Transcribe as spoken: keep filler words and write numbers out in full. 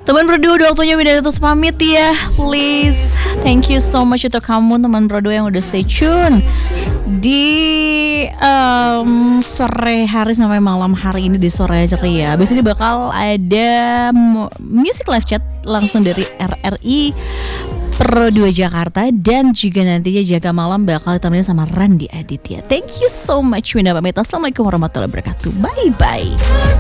Teman berdua udah waktunya Winda terus pamit ya. Please, thank you so much untuk kamu teman berdua yang udah stay tune di um, sore hari sampai malam hari ini di Sore Ceria. Abis ini bakal ada music live chat langsung dari R R I Pro dua Jakarta, dan juga nantinya jaga malam bakal ditemenin sama Randi Aditya. Thank you so much Winda pamit. Assalamualaikum warahmatullahi wabarakatuh. Bye bye.